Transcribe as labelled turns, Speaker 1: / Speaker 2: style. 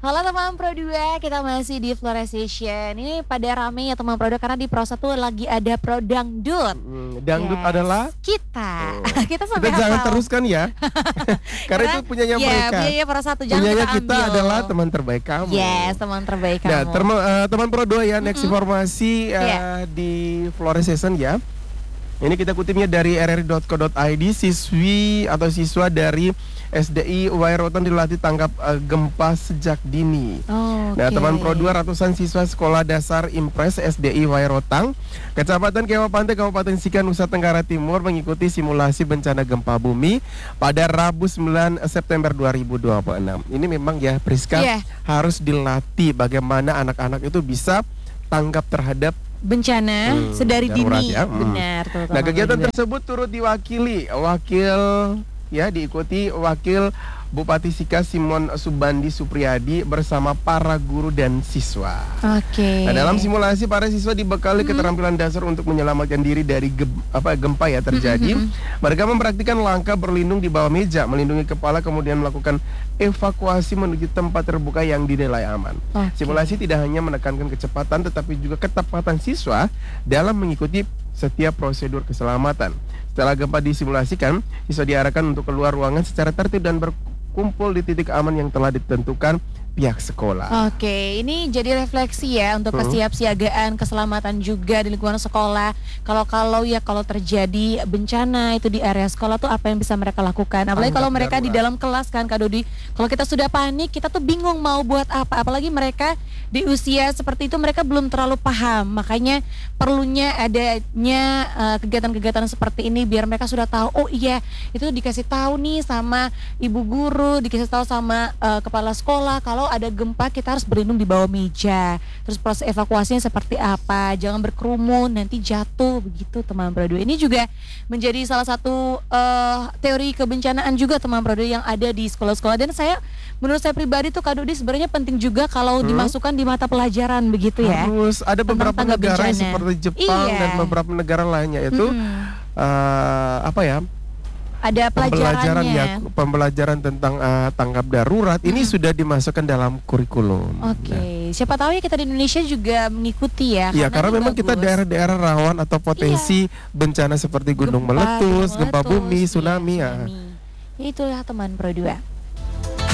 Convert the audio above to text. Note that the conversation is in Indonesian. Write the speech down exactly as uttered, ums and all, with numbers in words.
Speaker 1: Halo teman Pro dua, kita masih di Florestation. Ini pada rame ya teman Pro dua karena di Pro satu lagi ada Pro Dangdut.
Speaker 2: Hmm, dangdut
Speaker 1: Yes,
Speaker 2: adalah
Speaker 1: kita.
Speaker 2: oh.
Speaker 1: kita sampai
Speaker 2: Kita jangan
Speaker 1: hafal.
Speaker 2: teruskan ya. Karena itu punyanya
Speaker 1: ya,
Speaker 2: mereka.
Speaker 1: punyanya Pro satu, jangan
Speaker 2: Punyanya
Speaker 1: kita
Speaker 2: kita
Speaker 1: ambil.
Speaker 2: adalah teman terbaik kamu.
Speaker 1: Yes, teman terbaik kamu.
Speaker 2: Nah, terma, uh, teman Pro dua ya, next
Speaker 1: Mm-mm.
Speaker 2: informasi uh,
Speaker 1: Yeah.
Speaker 2: di Florestation ya. Ini kita kutipnya dari r r i dot co dot i d. Siswi atau siswa dari S D I Wairotan dilatih tangkap uh, gempa sejak dini.
Speaker 1: Oh,
Speaker 2: Nah,
Speaker 1: oke.
Speaker 2: teman Pro dua, ratusan siswa Sekolah Dasar Impres S D I Wairotang, Kecamatan Kewah Pantai, Kabupaten Sika, Nusa Tenggara Timur mengikuti simulasi bencana gempa bumi pada Rabu sembilan September dua ribu dua puluh enam. Ini memang ya, Priska,
Speaker 1: Yeah.
Speaker 2: harus dilatih bagaimana anak-anak itu bisa tanggap terhadap
Speaker 1: bencana
Speaker 2: Hmm,
Speaker 1: sedari
Speaker 2: darurat
Speaker 1: dini.
Speaker 2: ya. Hmm.
Speaker 1: Benar tuh.
Speaker 2: Nah,
Speaker 1: teman
Speaker 2: kegiatan
Speaker 1: Pro dua.
Speaker 2: tersebut turut diwakili wakil ya diikuti wakil Bupati Sika Simon Subandi Supriyadi bersama para guru dan siswa.
Speaker 1: Oke.
Speaker 2: Nah, dalam simulasi para siswa dibekali
Speaker 1: Hmm.
Speaker 2: keterampilan dasar untuk menyelamatkan diri dari gem, apa gempa ya terjadi.
Speaker 1: Hmm, hmm,
Speaker 2: Mereka mempraktikkan langkah berlindung di bawah meja, melindungi kepala, kemudian melakukan evakuasi menuju tempat terbuka yang dinilai aman.
Speaker 1: Oke.
Speaker 2: Simulasi tidak hanya menekankan kecepatan tetapi juga ketepatan siswa dalam mengikuti setiap prosedur keselamatan. Setelah gempa disimulasikan, siswa diarahkan untuk keluar ruangan secara tertib dan berkumpul di titik aman yang telah ditentukan pihak sekolah.
Speaker 1: Oke, ini jadi refleksi ya untuk
Speaker 2: Hmm.
Speaker 1: kesiapsiagaan, keselamatan juga di lingkungan sekolah. Kalau-kalau ya kalau terjadi bencana itu di area sekolah tuh apa yang bisa mereka lakukan? Apalagi
Speaker 2: Tanggap
Speaker 1: kalau mereka di
Speaker 2: darurat.
Speaker 1: dalam kelas kan Kak Dodi. Kalau kita sudah panik, kita tuh bingung mau buat apa. Apalagi mereka di usia seperti itu mereka belum terlalu paham. Makanya perlunya adanya eh, kegiatan-kegiatan seperti ini biar mereka sudah tahu. Oh iya, itu dikasih tahu nih sama ibu guru, dikasih tahu sama eh, kepala sekolah kalau ada gempa kita harus berlindung di bawah meja. Terus proses evakuasinya seperti apa? Jangan berkerumun nanti jatuh begitu teman Pro dua. Ini juga menjadi salah satu eh, teori kebencanaan juga teman Pro dua yang ada di sekolah-sekolah dan saya menurut saya pribadi tuh Kak Dodi sebenarnya penting juga kalau
Speaker 2: Hmm.
Speaker 1: dimasukkan di mata pelajaran begitu ya.
Speaker 2: Harus ada
Speaker 1: Tentang
Speaker 2: beberapa
Speaker 1: tanggap
Speaker 2: negara
Speaker 1: bencana.
Speaker 2: seperti Jepang
Speaker 1: Iya.
Speaker 2: dan beberapa negara lainnya itu
Speaker 1: Mm-mm.
Speaker 2: eh, apa ya?
Speaker 1: Ada
Speaker 2: Pembelajaran
Speaker 1: pelajarannya.
Speaker 2: ya, pembelajaran tentang eh, tanggap darurat ini
Speaker 1: Hmm.
Speaker 2: sudah dimasukkan dalam kurikulum.
Speaker 1: Oke, siapa tahu ya kita di Indonesia juga mengikuti ya.
Speaker 2: Ya, karena
Speaker 1: ini
Speaker 2: memang kita
Speaker 1: bagus.
Speaker 2: daerah-daerah rawan atau potensi bencana seperti gunung
Speaker 1: Gempa,
Speaker 2: meletus,
Speaker 1: gunung
Speaker 2: gempa
Speaker 1: meletus,
Speaker 2: bumi,
Speaker 1: iya,
Speaker 2: tsunami ya.
Speaker 1: tsunami. Ya, itulah teman Pro dua.